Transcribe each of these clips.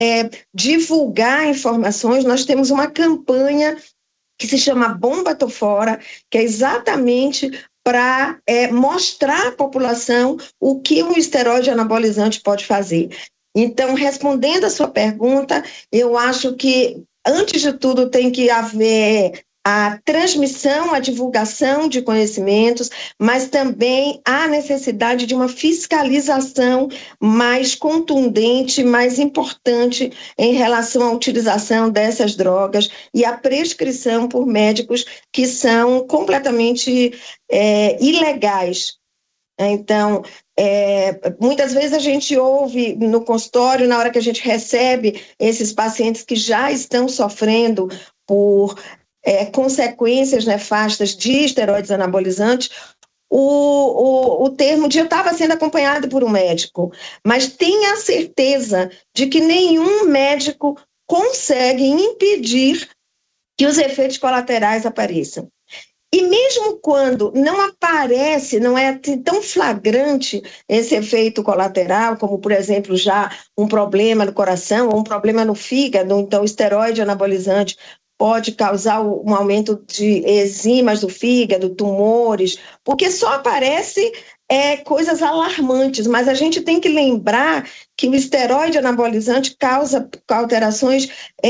divulgar informações. Nós temos uma campanha que se chama Bomba Tô Fora, que é exatamente para mostrar à população o que um esteroide anabolizante pode fazer. Então, respondendo a sua pergunta, eu acho que, antes de tudo, tem que haver a transmissão, a divulgação de conhecimentos, mas também a necessidade de uma fiscalização mais contundente, mais importante em relação à utilização dessas drogas e a prescrição por médicos que são completamente ilegais. Então, muitas vezes a gente ouve no consultório, na hora que a gente recebe esses pacientes que já estão sofrendo por consequências nefastas de esteroides anabolizantes, o termo de eu estava sendo acompanhado por um médico, mas tenha certeza de que nenhum médico consegue impedir que os efeitos colaterais apareçam. E mesmo quando não aparece, não é tão flagrante esse efeito colateral, como, por exemplo, já um problema no coração ou um problema no fígado, então o esteroide anabolizante pode causar um aumento de enzimas do fígado, tumores, porque só aparece coisas alarmantes, mas a gente tem que lembrar que o esteroide anabolizante causa alterações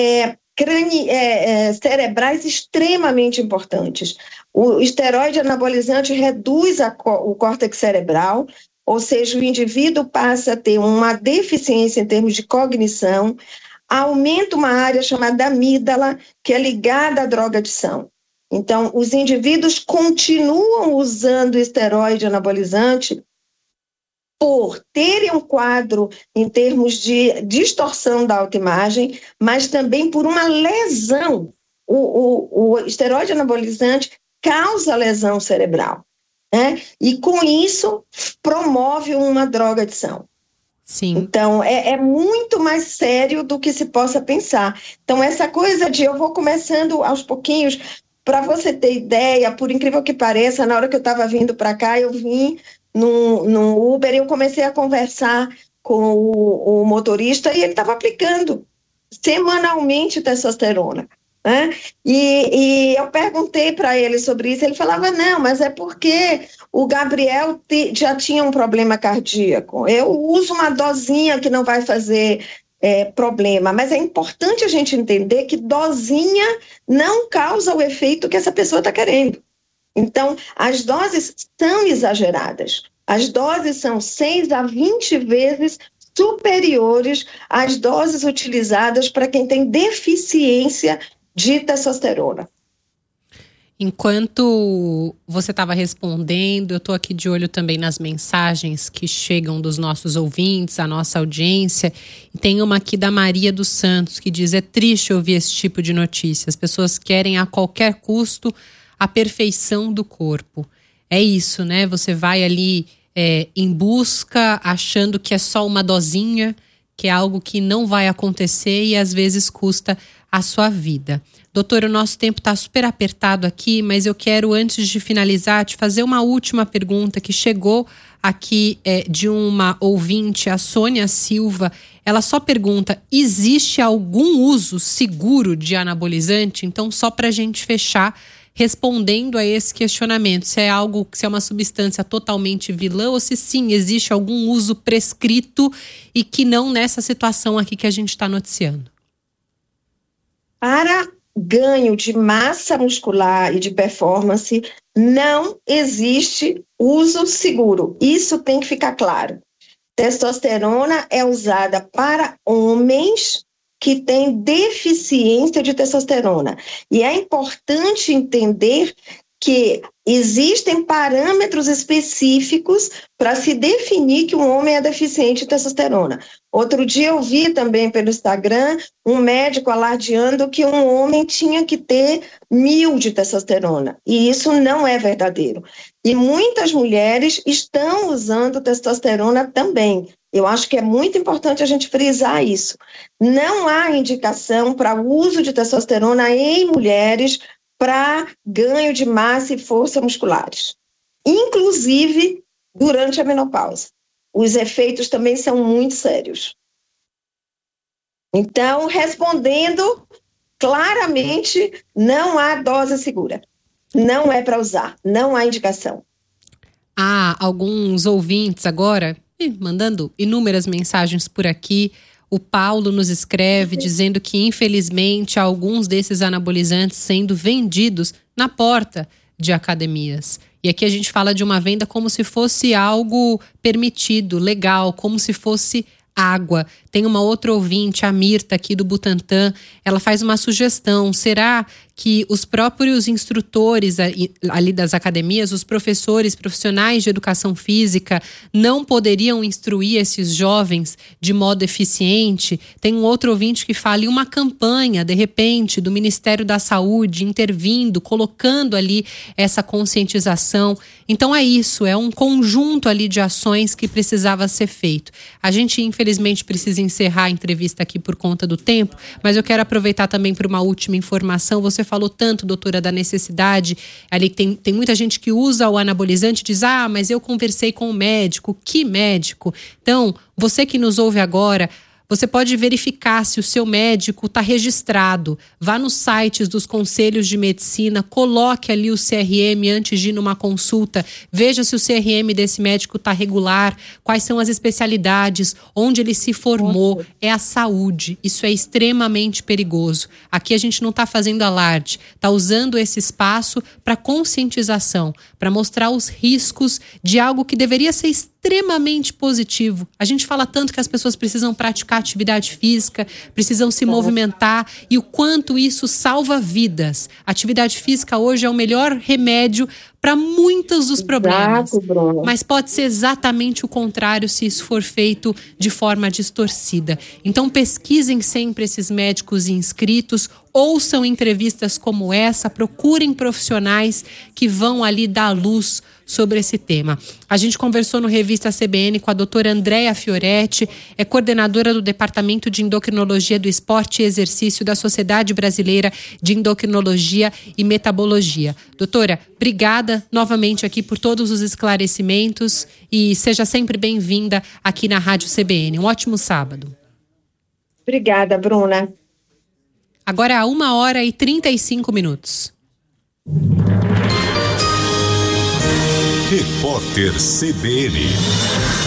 cerebrais extremamente importantes. O esteroide anabolizante reduz o córtex cerebral, ou seja, o indivíduo passa a ter uma deficiência em termos de cognição, aumenta uma área chamada amígdala, que é ligada à droga-adição. Então, os indivíduos continuam usando esteroide anabolizante por terem um quadro em termos de distorção da autoimagem, mas também por uma lesão. O esteroide anabolizante causa lesão cerebral, né? E com isso promove uma droga-adição. Sim. Então, é muito mais sério do que se possa pensar. Então, essa coisa de eu vou começando aos pouquinhos, para você ter ideia, por incrível que pareça, na hora que eu estava vindo para cá, eu vim no Uber e eu comecei a conversar com o motorista e ele estava aplicando semanalmente testosterona. Né? E eu perguntei para ele sobre isso, ele falava, não, mas é porque o Gabriel já tinha um problema cardíaco, eu uso uma dosinha que não vai fazer problema, mas é importante a gente entender que dosinha não causa o efeito que essa pessoa está querendo. Então, as doses são exageradas, as doses são 6 a 20 vezes superiores às doses utilizadas para quem tem deficiência de testosterona. Enquanto você estava respondendo, eu estou aqui de olho também nas mensagens que chegam dos nossos ouvintes, a nossa audiência. E tem uma aqui da Maria dos Santos que diz: é triste ouvir esse tipo de notícia. As pessoas querem a qualquer custo a perfeição do corpo. É isso, né? Você vai ali em busca, achando que é só uma dosinha, que é algo que não vai acontecer e às vezes custa a sua vida. Doutor, o nosso tempo está super apertado aqui, mas eu quero, antes de finalizar, te fazer uma última pergunta que chegou aqui de uma ouvinte, a Sônia Silva. Ela só pergunta: existe algum uso seguro de anabolizante? Então, só para a gente fechar, respondendo a esse questionamento, se é uma substância totalmente vilã ou se sim, existe algum uso prescrito e que não nessa situação aqui que a gente está noticiando. Para ganho de massa muscular e de performance, não existe uso seguro. Isso tem que ficar claro. Testosterona é usada para homens que têm deficiência de testosterona. E é importante entender que existem parâmetros específicos para se definir que um homem é deficiente de testosterona. Outro dia eu vi também pelo Instagram um médico alardeando que um homem tinha que ter 1000 de testosterona, e isso não é verdadeiro. E muitas mulheres estão usando testosterona também. Eu acho que é muito importante a gente frisar isso. Não há indicação para o uso de testosterona em mulheres para ganho de massa e força musculares, inclusive durante a menopausa. Os efeitos também são muito sérios. Então, respondendo claramente, não há dose segura. Não é para usar, não há indicação. Há alguns ouvintes agora mandando inúmeras mensagens por aqui. O Paulo nos escreve dizendo que, infelizmente, há alguns desses anabolizantes sendo vendidos na porta de academias. E aqui a gente fala de uma venda como se fosse algo permitido, legal, como se fosse água. Tem uma outra ouvinte, a Mirta, aqui do Butantã, ela faz uma sugestão. Será que os próprios instrutores ali das academias, os professores, profissionais de educação física, não poderiam instruir esses jovens de modo eficiente? Tem um outro ouvinte que fala em uma campanha, de repente, do Ministério da Saúde intervindo, colocando ali essa conscientização. Então é isso, é um conjunto ali de ações que precisava ser feito. A gente, infelizmente, precisa encerrar a entrevista aqui por conta do tempo, mas eu quero aproveitar também para uma última informação. Você falou tanto, doutora, da necessidade, ali tem muita gente que usa o anabolizante e diz, mas eu conversei com o médico. Que médico? Então, você que nos ouve agora, você pode verificar se o seu médico está registrado. Vá nos sites dos conselhos de medicina, coloque ali o CRM antes de ir numa consulta. Veja se o CRM desse médico está regular, quais são as especialidades, onde ele se formou. É a saúde. Isso é extremamente perigoso. Aqui a gente não está fazendo alarde. Está usando esse espaço para conscientização, para mostrar os riscos de algo que deveria ser extremamente positivo. A gente fala tanto que as pessoas precisam praticar atividade física, precisam se movimentar e o quanto isso salva vidas. A atividade física hoje é o melhor remédio para muitos dos problemas. Mas pode ser exatamente o contrário se isso for feito de forma distorcida. Então pesquisem sempre esses médicos inscritos, ouçam entrevistas como essa, procurem profissionais que vão ali dar luz sobre esse tema. A gente conversou no Revista CBN com a doutora Andréa Fioretti, é coordenadora do Departamento de Endocrinologia do Esporte e Exercício da Sociedade Brasileira de Endocrinologia e Metabologia. Doutora, obrigada novamente aqui por todos os esclarecimentos e seja sempre bem-vinda aqui na Rádio CBN. Um ótimo sábado. Obrigada, Bruna. Agora é 1h35. Repórter CBN.